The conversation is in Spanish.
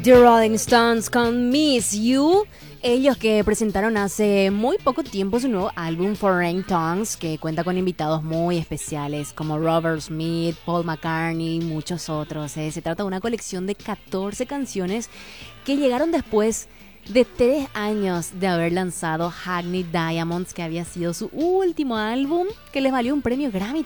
The Rolling Stones con Miss You. Ellos que presentaron hace muy poco tiempo su nuevo álbum Foreign Tongues, que cuenta con invitados muy especiales como Robert Smith, Paul McCartney y muchos otros. Se trata de una colección de 14 canciones que llegaron después de 3 años de haber lanzado Hackney Diamonds, que había sido su último álbum, que les valió un premio Grammy